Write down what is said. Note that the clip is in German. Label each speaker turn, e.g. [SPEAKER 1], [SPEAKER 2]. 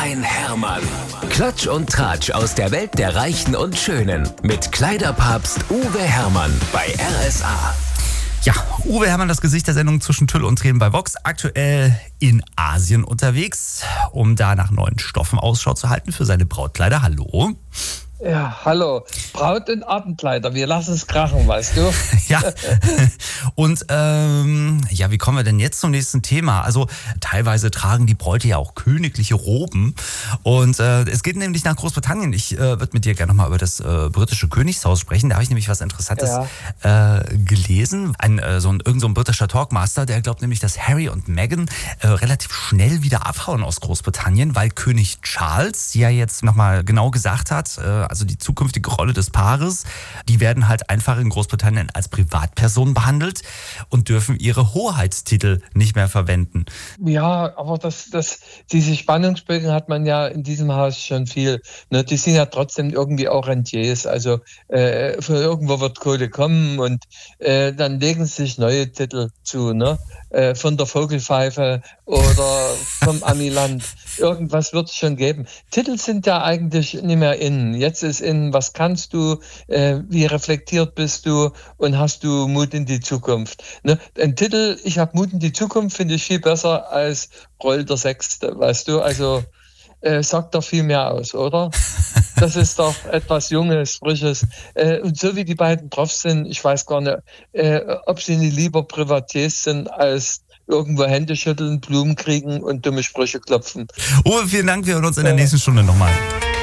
[SPEAKER 1] ein Hermann. Klatsch und Tratsch aus der Welt der Reichen und Schönen. Mit Kleiderpapst Uwe Hermann bei RSA.
[SPEAKER 2] Ja, Uwe Hermann, das Gesicht der Sendung zwischen Tüll und Tränen bei Vox. Aktuell in Asien unterwegs, um da nach neuen Stoffen Ausschau zu halten für seine Brautkleider. Hallo.
[SPEAKER 3] Ja, hallo. Braut- und Abendkleider, wir lassen es krachen, weißt du?
[SPEAKER 2] Ja, und wie kommen wir denn jetzt zum nächsten Thema? Also teilweise tragen die Bräute ja auch königliche Roben und es geht nämlich nach Großbritannien. Ich würde mit dir gerne nochmal über das britische Königshaus sprechen. Da habe ich nämlich was Interessantes gelesen. Irgend so ein britischer Talkmaster, der glaubt nämlich, dass Harry und Meghan relativ schnell wieder abhauen aus Großbritannien, weil König Charles ja jetzt nochmal genau gesagt hat, also die zukünftige Rolle des Paares, die werden halt einfach in Großbritannien als Privatpersonen behandelt und dürfen ihre Hoheitstitel nicht mehr verwenden.
[SPEAKER 3] Ja, aber diese Spannungsbögen hat man ja in diesem Haus schon viel. Ne? Die sind ja trotzdem irgendwie auch Rentiers. Also von irgendwo wird Kohle kommen und dann legen sie sich neue Titel zu. Ne? Von der Vogelpfeife oder vom Amiland. Irgendwas wird es schon geben. Titel sind ja eigentlich nicht mehr in. Jetzt ist in, was kannst du, wie reflektiert bist du und hast du Mut in die Zukunft. Ne? Ein Titel, ich habe Mut in die Zukunft, finde ich viel besser als Roll der Sechste, weißt du? Also sagt doch viel mehr aus, oder? Das ist doch etwas Junges, Frisches. Und so wie die beiden drauf sind, ich weiß gar nicht, ob sie nicht lieber Privatiers sind als irgendwo Hände schütteln, Blumen kriegen und dumme Sprüche klopfen.
[SPEAKER 2] Uwe, vielen Dank. Wir hören uns in der nächsten Stunde nochmal.